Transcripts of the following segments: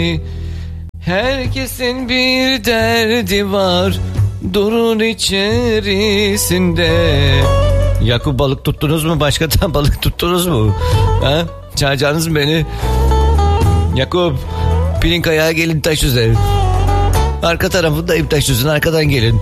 Herkesin bir derdi var, durur içerisinde. Yakup, balık tuttunuz mu? Başka balık tuttunuz mu? Ha? Çağıracaksınız mı beni? Yakup, Pilinkaya'ya gelin Taşüze. Arka tarafındayım Taşüze'nin, arkadan gelin.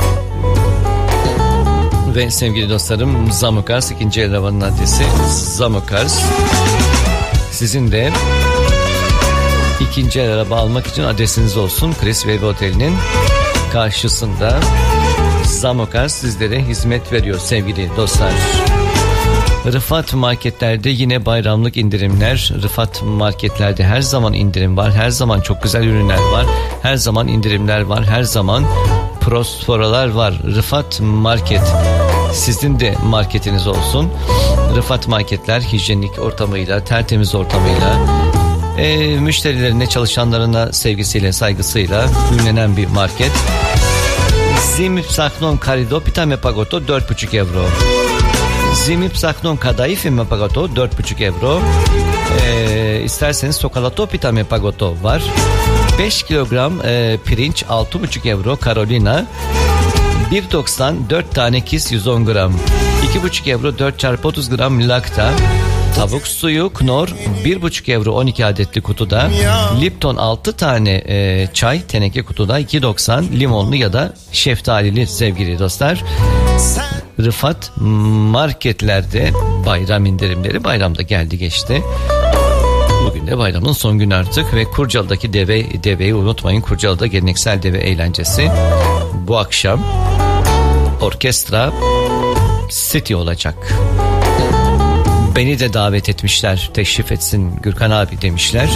Ve sevgili dostlarım, Zamokars ikinci el arabanın adresi Zamokars. Sizin de ikinci el araba almak için adresiniz olsun. Chris Wave Oteli'nin karşısında Zamokars sizlere hizmet veriyor sevgili dostlar. Rıfat marketlerde yine bayramlık indirimler. Rıfat marketlerde her zaman indirim var. Her zaman çok güzel ürünler var. Her zaman indirimler var. Her zaman prosperalar var. Rıfat market sizin de marketiniz olsun. Rıfat marketler hijyenik ortamıyla, tertemiz ortamıyla, müşterilerine, çalışanlarına sevgisiyle, saygısıyla ünlenen bir market. Zimi psachnon karido pitame pagoto 4,5 euro. Zimi psachnon kadayıf me pagoto 4,5 euro. İsterseniz sokalato pitame pagoto var. 5 kilogram pirinç 6,5 euro Carolina. 1,90 4 tane kis 110 gram. 2,5 euro 4 çarpı 30 gram lakta. Tavuk suyu Knorr 1,5 euro 12 adetli kutuda. Lipton 6 tane çay teneke kutuda 2,90 limonlu ya da şeftalili sevgili dostlar. Rıfat marketlerde bayram indirimleri, bayramda geldi geçti. Bugün de bayramın son günü artık ve Kurcalı'daki deveyi unutmayın. Kurcalı'da geleneksel deve eğlencesi bu akşam orkestra City olacak. Beni de davet etmişler, teşrif etsin Gürkan abi demişler.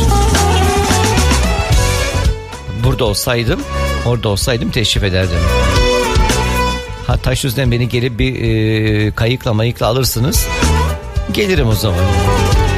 Orada olsaydım teşrif ederdim. Ha, Taşüz'den beni gelip bir kayıkla alırsınız. Gelirim o zaman.